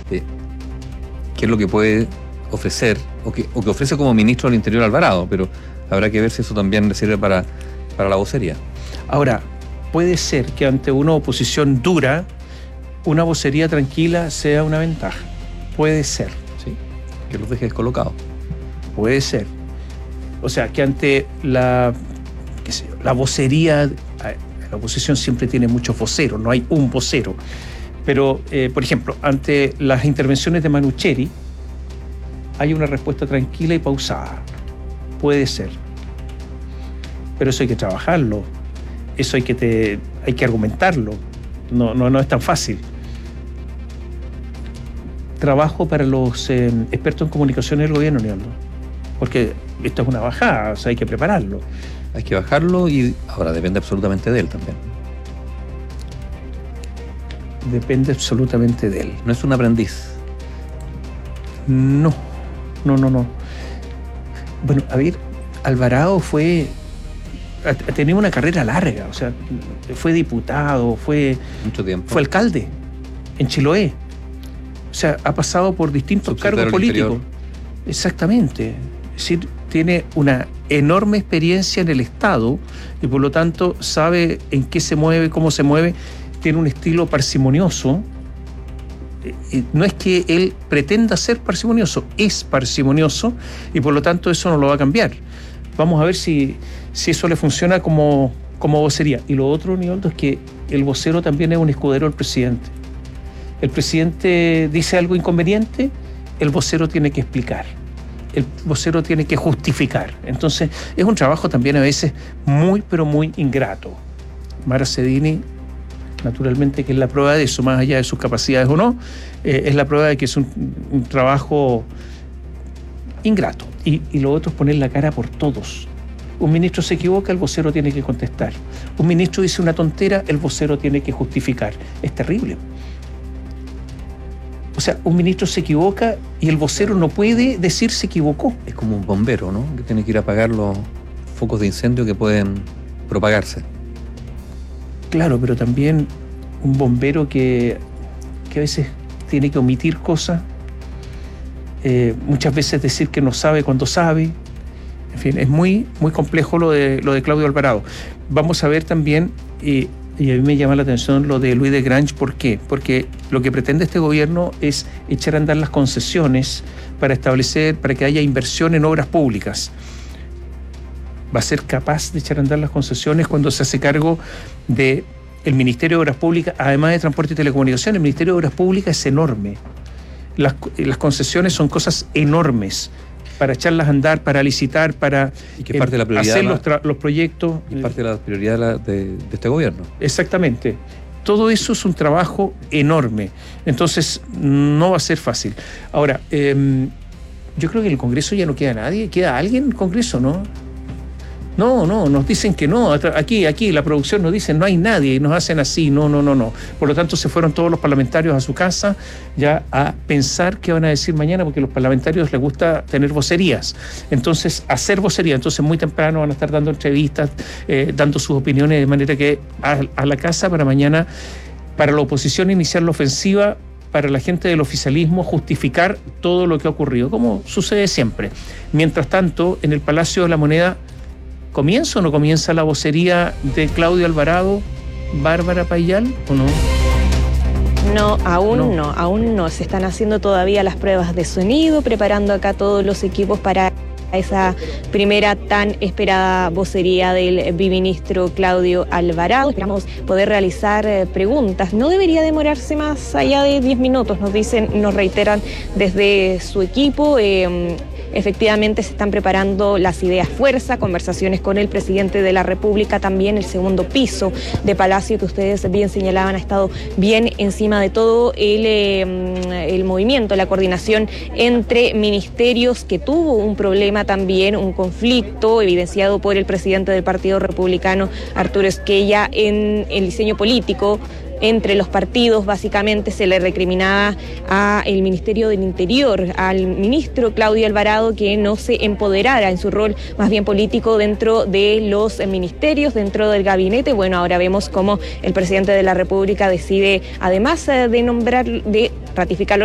qué es lo que puede ofrecer, o que ofrece como ministro del Interior Alvarado, pero habrá que ver si eso también le sirve para la vocería. Ahora, puede ser que ante una oposición dura, una vocería tranquila sea una ventaja. Puede ser. Sí, que los deje descolocados. Puede ser. O sea, que ante la vocería, la oposición siempre tiene muchos voceros, no hay un vocero. Pero, por ejemplo, ante las intervenciones de Manucheri, hay una respuesta tranquila y pausada. Puede ser. Pero eso hay que trabajarlo. Eso hay que argumentarlo. No es tan fácil. Trabajo para los expertos en comunicación del gobierno, Leandro. Porque esto es una bajada, o sea, hay que prepararlo. Hay que bajarlo y ahora depende absolutamente de él también. Depende absolutamente de él. No es un aprendiz. No. Bueno, a ver, Alvarado ha tenido una carrera larga, o sea, fue diputado, fue mucho tiempo. Fue alcalde en Chiloé. O sea, ha pasado por distintos cargos políticos. Exactamente. Es decir, tiene una enorme experiencia en el Estado y por lo tanto sabe en qué se mueve, cómo se mueve. Tiene un estilo parsimonioso. No es que él pretenda ser parsimonioso, es parsimonioso y por lo tanto eso no lo va a cambiar. Vamos a ver si eso le funciona como vocería. Y lo otro, Nivaldo, es que el vocero también es un escudero del presidente. El presidente dice algo inconveniente, el vocero tiene que explicar. El vocero tiene que justificar. Entonces, es un trabajo también a veces muy, pero muy ingrato. Mara Cedini, naturalmente, que es la prueba de eso, más allá de sus capacidades o no, es la prueba de que es un trabajo ingrato. Y lo otro es poner la cara por todos. Un ministro se equivoca, el vocero tiene que contestar. Un ministro dice una tontera, el vocero tiene que justificar. Es terrible. O sea, un ministro se equivoca y el vocero no puede decir se equivocó. Es como un bombero, ¿no? Que tiene que ir a apagar los focos de incendio que pueden propagarse. Claro, pero también un bombero que a veces tiene que omitir cosas, muchas veces decir que no sabe cuando sabe. En fin, es muy, muy complejo lo de Claudio Alvarado. Vamos a ver también, y a mí me llama la atención lo de Louis de Grange. ¿Por qué? Porque lo que pretende este gobierno es echar a andar las concesiones para que haya inversión en obras públicas. Va a ser capaz de echar a andar las concesiones cuando se hace cargo del Ministerio de Obras Públicas, además de Transporte y Telecomunicaciones. El Ministerio de Obras Públicas es enorme. Las concesiones son cosas enormes para echarlas a andar, para licitar, para hacer los proyectos. Y parte de la prioridad de este gobierno. Exactamente. Todo eso es un trabajo enorme. Entonces, no va a ser fácil. Ahora, yo creo que en el Congreso ya no queda nadie. ¿Queda alguien en el Congreso, no? No, nos dicen que no. Aquí, la producción nos dice no hay nadie y nos hacen así. No. Por lo tanto, se fueron todos los parlamentarios a su casa ya a pensar qué van a decir mañana, porque a los parlamentarios les gusta tener vocerías. Entonces, hacer vocería. Entonces, muy temprano van a estar dando entrevistas, dando sus opiniones, de manera que a la casa para mañana, para la oposición iniciar la ofensiva, para la gente del oficialismo justificar todo lo que ha ocurrido, como sucede siempre. Mientras tanto, en el Palacio de la Moneda, ¿comienza o no comienza la vocería de Claudio Alvarado, Bárbara Payal, o no? No, aún no. Se están haciendo todavía las pruebas de sonido, preparando acá todos los equipos para esa primera tan esperada vocería del biministro Claudio Alvarado. Esperamos poder realizar preguntas. No debería demorarse más allá de 10 minutos, nos reiteran desde su equipo. Efectivamente se están preparando las ideas fuerza, conversaciones con el presidente de la República, también el segundo piso de Palacio, que ustedes bien señalaban, ha estado bien encima de todo el movimiento, la coordinación entre ministerios, que tuvo un problema también, un conflicto evidenciado por el presidente del Partido Republicano, Arturo Esquella, en el diseño político entre los partidos. Básicamente se le recriminaba al Ministerio del Interior, al ministro Claudio Alvarado, que no se empoderara en su rol más bien político dentro de los ministerios, dentro del gabinete. Bueno, ahora vemos cómo el presidente de la República decide, además de ratificarlo